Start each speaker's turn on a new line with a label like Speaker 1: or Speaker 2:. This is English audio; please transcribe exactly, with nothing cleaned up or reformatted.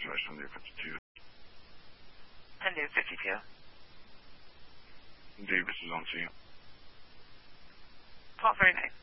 Speaker 1: slash Sunday fifty-two.
Speaker 2: Sunday fifty-two.
Speaker 1: Davis is on scene.
Speaker 2: twelve thirty-nine.